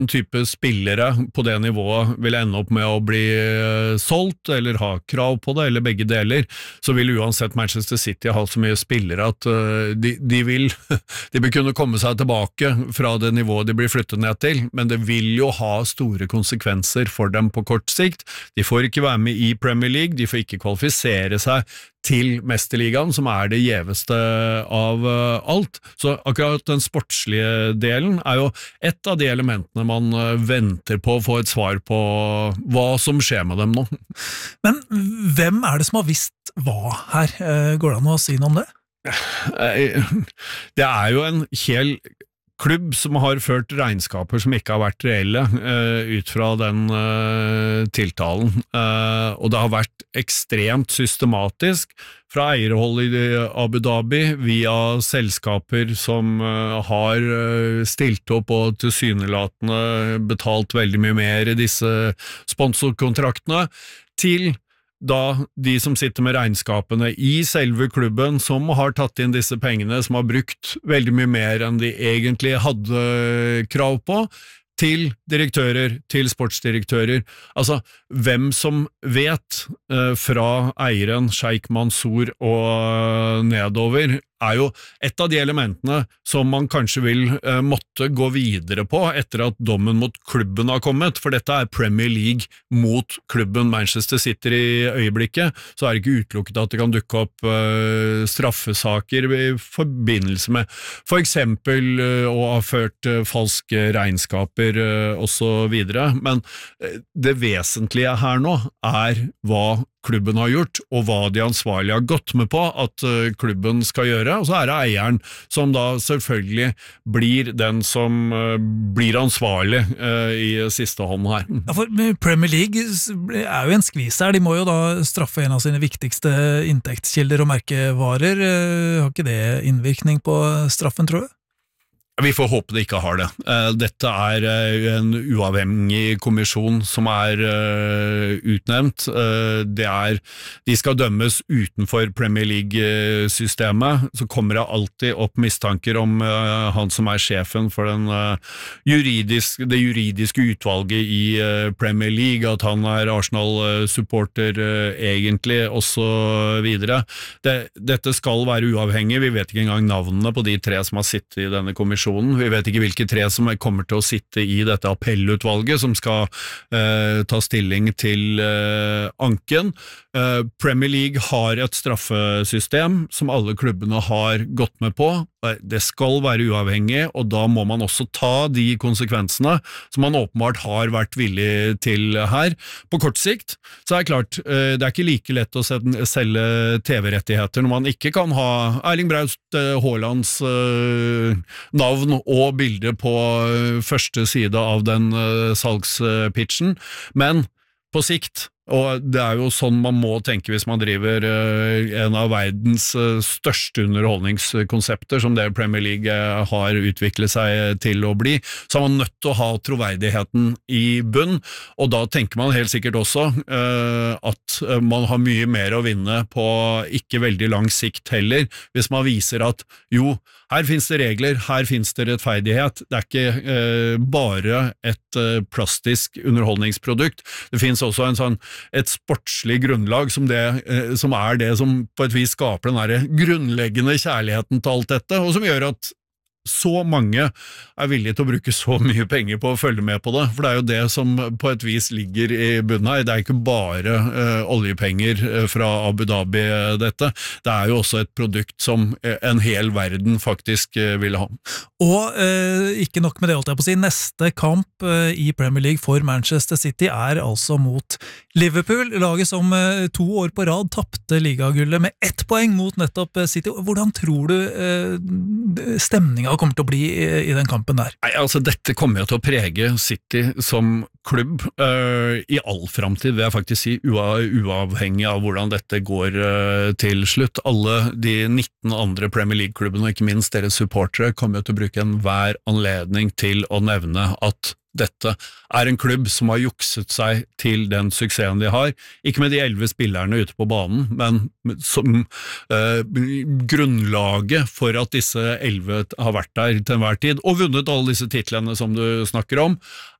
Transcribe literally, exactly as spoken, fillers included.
type spillere på det nivået vil ende opp med å bli solgt, eller ha krav på det, eller begge deler, så vil uansett Manchester City ha så mye spillere at de, de vil de vil kunne komme seg tilbake fra det nivået de blir flyttet ned til, men det vil jo ha store konsekvenser for dem på kort sikt. De får ikke være med i Premier League, de får ikke kvalifisere seg til Mesterligaen, som er det gjeveste av alt. Så akkurat den sportslige delen er jo et av de elementene man venter på å få et svar på hva som skjer med dem nå. Men hvem er det som har visst hva her? Går det an å si noe om det? Det er jo en hel klubb som har ført regnskaper som ikke har vært reelle uh, ut fra den uh, tiltalen, uh, og det har vært ekstremt systematisk fra eierhold i Abu Dhabi via selskaper som uh, har uh, stilt opp og tilsynelatende betalt veldig mye mer i disse sponsorkontraktene, til da de som sitter med regnskapene i selve klubben, som har tatt inn disse pengene, som har brukt veldig mye mer enn de egentlig hadde krav på, til direktører, til sportsdirektører. Altså, hvem som vet eh, fra eieren, Sheikh Mansour og nedover, er jo et av de elementene som man kanskje vil eh, måtte gå videre på etter at dommen mot klubben har kommet, for dette er Premier League mot klubben Manchester City i øyeblikket, så er det ikke utelukket at det kan dukke opp eh, straffesaker i forbindelse med for eksempel eh, å ha ført eh, falske regnskaper eh, og så videre, men eh, det vesentlige her nå er hva klubben har gjort, og hva de ansvarlige har gått med på at uh, klubben skal gjøre, og så er det eieren som da selvfølgelig blir den som uh, blir ansvarlig uh, i siste hånd her. Ja, for Premier League er jo en skvis her, de må jo da straffe en av sine viktigste inntektskilder og merkevarer. Uh, har ikke det innvirkning på straffen, tror du? Vi får håpe det ikke har det. Dette er en uavhengig kommisjon som er utnevnt. Det er, de skal dømmes utenfor Premier League-systemet, så kommer det alltid opp mistanker om han som er sjefen for den juridisk, det juridiske utvalget i Premier League, at han er Arsenal-supporter egentlig, og så videre. Det, dette skal være uavhengig, vi vet ikke engang navnene på de tre som har sittet i denne kommisjonen. Vi vet ikke hvilke tre som kommer til å sitte i dette appellutvalget som skal eh, ta stilling til eh, anken. Eh, Premier League har et straffesystem som alle klubbene har gått med på. Det skal være uavhengig, og da må man også ta de konsekvensene som man åpenbart har vært villig til her. På kort sikt så er det klart, eh, det er ikke like lett å selge T V-rettigheter når man ikke kan ha Erling Braut Haalands eh, navn og bilde på første side av den uh, salgspitchen, men på sikt, og det er jo sånn man må tenke hvis man driver uh, en av verdens uh, største underholdningskonsepter som det Premier League uh, har utviklet seg til å bli, så er man nødt til å ha troverdigheten i bunn, og da tenker man helt sikkert også uh, at uh, man har mye mer å vinne på ikke veldig lang sikt heller, hvis man viser at jo, her finnes det regler, her finnes det rettferdighet, det er ikke uh, bare et uh, plastisk underholdningsprodukt, det finnes også en sånn et sportslig grunnlag som, det, eh, som er det som på et vis skaper den der grunnleggende kjærligheten til alt dette, og som gjør at så mange er villige til å bruke så mye penger på å følge med på det, for det er jo det som på et vis ligger i bunnen her. Det er ikke bare uh, oljepenger fra Abu Dhabi dette, det er jo også et produkt som en hel verden faktisk uh, vil ha. Og uh, ikke nok med det, holdt jeg på å si, neste kamp uh, i Premier League for Manchester City er altså mot Liverpool, laget som uh, to år på rad tappte ligagullet med ett poeng mot nettopp City. Hvordan tror du uh, stemningen kommer til å bli i, i den kampen der? Nei, altså dette kommer jo til å prege City som klubb uh, i all fremtid, vil jeg faktisk si, ua, uavhengig av hvordan dette går uh, til slutt. Alle de nitten andre Premier League-klubbene, og ikke minst deres supportere, kommer jo til å bruke enhver anledning til å nevne at dette er en klubb som har jukset seg til den suksessen de har, ikke med de elleve spillerne ute på banen, men som uh, grunnlaget for at disse elleve har vært der til enhver tid, og vunnet alle disse titlene som du snakker om,